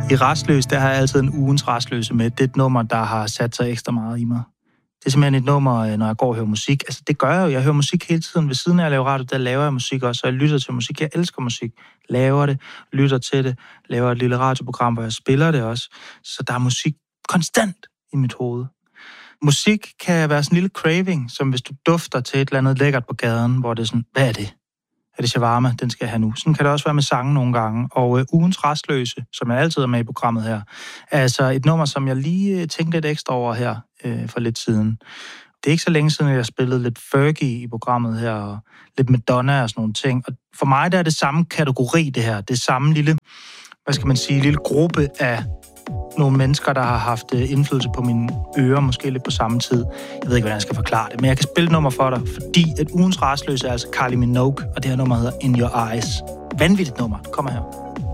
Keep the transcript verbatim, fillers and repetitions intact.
I Rastløs, der har jeg altid en ugens Rastløse med. Det er et nummer, der har sat sig ekstra meget i mig. Det er simpelthen et nummer, når jeg går og hører musik. Altså, det gør jeg jo. Jeg hører musik hele tiden. Ved siden af at lave radio, der laver jeg musik også, og jeg lytter til musik. Jeg elsker musik. Laver det, lytter til det, laver et lille radioprogram, hvor jeg spiller det også. Så der er musik konstant i mit hoved. Musik kan være sådan en lille craving, som hvis du dufter til et eller andet lækkert på gaden, hvor det er sådan, hvad er det? Er det shawarma? Den skal jeg have nu. Sådan kan det også være med sange nogle gange. Og øh, ugens Rastløse, som jeg altid er med i programmet her, er altså et nummer, som jeg lige øh, tænkte lidt ekstra over her øh, for lidt siden. Det er ikke så længe siden, at jeg spillede lidt Fergie i programmet her, og lidt Madonna og sådan nogle ting. Og for mig der er det samme kategori, det her. Det er samme lille, hvad skal man sige, lille gruppe af nogle mennesker, der har haft indflydelse på mine ører, måske lidt på samme tid. Jeg ved ikke, hvordan jeg skal forklare det, men jeg kan spille et nummer for dig, fordi et ugens Rastløse er altså Kylie Minogue, og det her nummer hedder In Your Eyes. Vanvittigt nummer. Det kommer her.